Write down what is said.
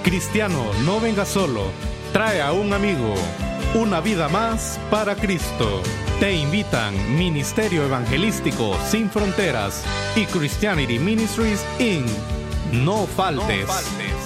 Cristiano, no venga solo, trae a un amigo. Una vida más para Cristo. Te invitan Ministerio Evangelístico Sin Fronteras y Christianity Ministries Inc. No faltes.